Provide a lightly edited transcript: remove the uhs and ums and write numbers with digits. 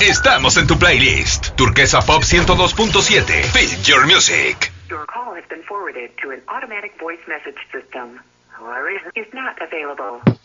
Estamos en tu playlist. Turquesa Pop 102.7. Feel your music. Your call has been forwarded to an automatic voice message system. However, is not available.